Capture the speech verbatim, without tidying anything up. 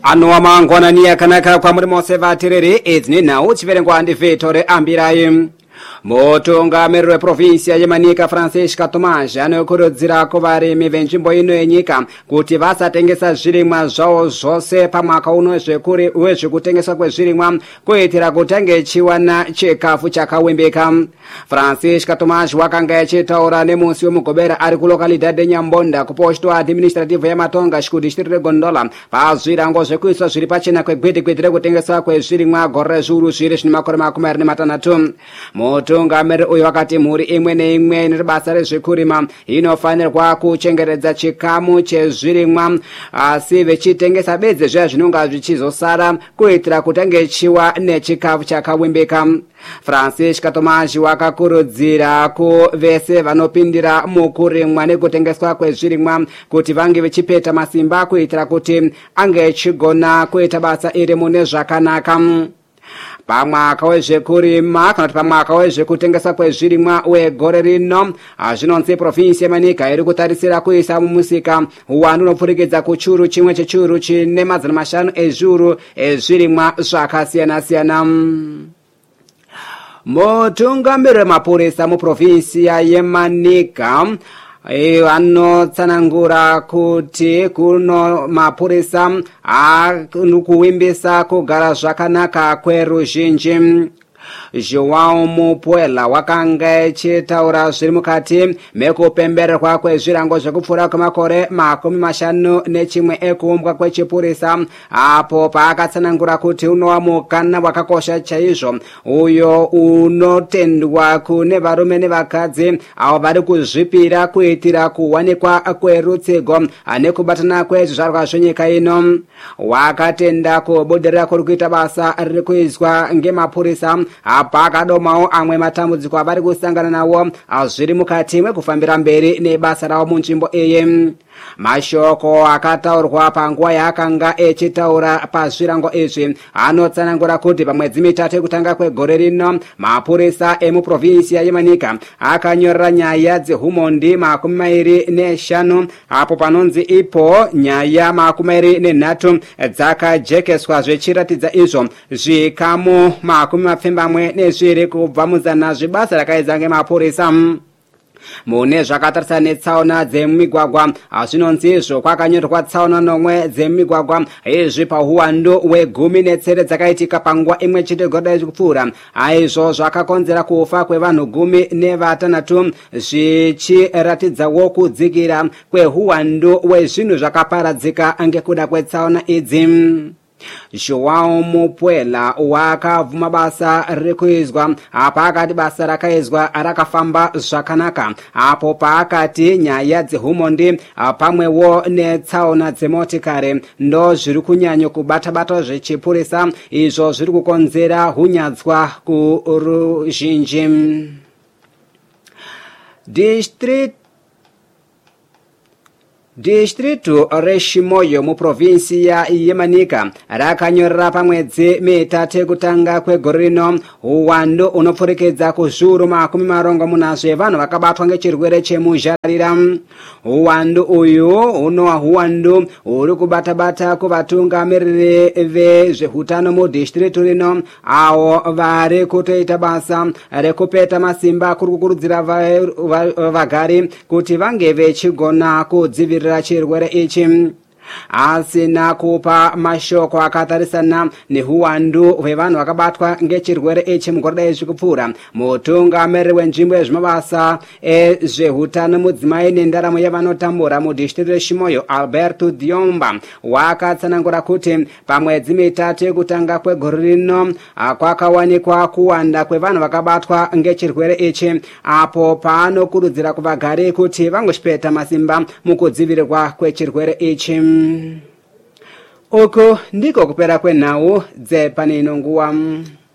Ano mangwana ni akanaka kwa muri mose vatiriri idzini nau chiverengwa ndi Vitore Ambirai. Mutungamiri weprovinsi yeManika Francisca Tomás anokurudzira kuvarimi venzvimbo ino yenyika kuti vasatengesa zvirimwa zvavo zvose pamwaka uno wezvekutengeswa kwezvirimwa kuitira kuti ange achiwana chikafu chakawembeka. Francisca Tomás wakanga achitaura nemusi wemugobera ari kulokalidade Nyambonda kuposto administrative yamatonga kudistrict reGondola pazvirango zvekuiswa zviri pachena kwegwedegwede rekutengeswa kwezvirimwa gore zviuru zviri zvine makore makumi ari nematanhatu. Mutungamiri uyu wakati mhuri imwe neimwe ine basa rezvekurima inofanirwa kuchengetedza chikamu chezvirimwa asi vechitengesa bedzi zviya zvinonga zvichizosara kuitira kuti ange achiwa nechikafu chakawembeka. Francisca Tomás wakakurudzira kuvese vanopindira mukurimwa nekutengeswa kwezvirimwa kuti vange vechipeta masimba kuitira kuti ange achigona kuita basa iri mune zvakanaka. Pamwaka wezvekurima kana kuti pamwaka wezvekutengesa kwezvirimwa wegore rino zvinonzi provinsi yeManika iri kutarisira kuisa mumusika uwandu unopfurikidza kuchuru chimwe chechuru chine mazana mashanu ezviuru ezvirimwa zvakasiyana siyana. Mutungamiri wemapurisa muprovinsi yeManika anotsanangura kuti kuno mapurisa akuwimbisa kugara zvakanaka kweruzhinji. João Mupuela wakanga achitaura zviri mukati mekupembererwa kwezvirango zvekupfuura kwemakore makumi mashanu nechimwe ekuumbwa kwechipurisa apo paakatsanangura kuti unowa mukana wakakosha chaizvo uyo unotendwa kune varume nevakadzi avo vari kuzvipira kuitira kuwanikwa kwerutsigo nekubatana kwezvizvarwa zvenyika ino. Wakatenda kubudirira kuri kuita basa riri kuizwa ngemapurisa apa akadomawo amwe matambudziko avari kusangana nawo zviri mukati mwekufambira mberi nebasa ravo munzvimbo iyi. Mashoko akataurwa panguva yaakanga echitaura pazvirango izvi anotsanangura kuti pamwedzi mitatu yekutanga kwegore rino mapurisa emuprovinsi yeManika akanyorera nyaya dzehumondi makumi mairi neshanu apo panonzi ipo nyaya makumi mairi nenhatu dzakajekeswa zvichiratidza izvo zvikamu makumi mapfumbamwe nezviri kubva muzana zvibasa rakaedza ngemapurisa. Mune zvakatarisa netsaona dzemumigwagwa zvinonzi izvo kwakanyorwa tsaona nomwe dzemumigwagwa izvi pahuwandu hwegumi netsere dzakaitika panguva imwe chete gore kupfuura aizvo zvakakonzera kufa kwevanhu gumi nevatanhatu zvichiratidzawo kudzikira kwehuwandu hwezvinhu zvakaparadzika ngekuda kwetsaona idzi. João Mupuela wakavhuma basa riri kuizwa apa akati basa rakaizwa rakafamba zvakanaka apo paakati nyaya dzehumondi pamwewo netsaona dzemotikari ndo zviri kunyanya kubata-bata zvechipurisa izvo zviri kukonzera hunyadzwa kuruzhinji. District Distrito reShimoyo muprovinsi yeManika rakanyorera pamwedzi mitatu yekutanga kwegore rino uwandu unopfurikidza kuzviuru makumi marongo munazve vanhu vakabatwa ngechirwere chemuzharira. Uwandu uyu unowa huwandu uri kubata-bata kuvatungamiriri vezvehutano mudistritu rino avo vari kutoita basa rekupeta masimba kuri kukurudzira vagari kuti vange vechigona kudzivirira chirwere ichi. Asina kupa mashoko akatarisana nehuwandu hwevanhu vakabatwa ngechirwere ichi mugore zvekupfuura mutungamiri wenzvimbo yezvimabasa ezvehutano mudzimai nendaramo yavanotambura mudistrict reShimoyo Alberto Diomba wakatsanangura kuti pamwedzi mitatu yekutanga kwegore rino kwakawanikwa kuwanda kwevanhu vakabatwa ngechirwere ichi apo paanokurudzira kuvagari kuti vangochipeta masimba mukudzivirirwa kwechirwere ichi. Uku ndiko kupera kwenhau dzepanino nguwa.